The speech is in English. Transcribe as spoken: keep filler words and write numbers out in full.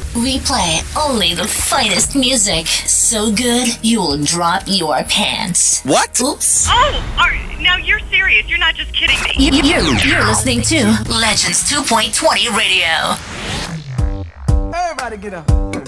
We play only the finest music. So good, you will drop your pants. What? Oops. Oh, are, now you're serious. You're not just kidding me. You, you, you're listening to Legends two point twenty Radio. Everybody get up.